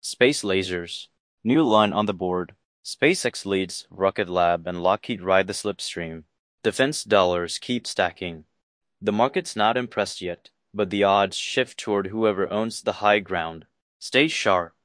Space lasers. New line on the board. SpaceX leads, Rocket Lab and Lockheed ride the slipstream. Defense dollars keep stacking. The market's not impressed yet, but the odds shift toward whoever owns the high ground. Stay sharp.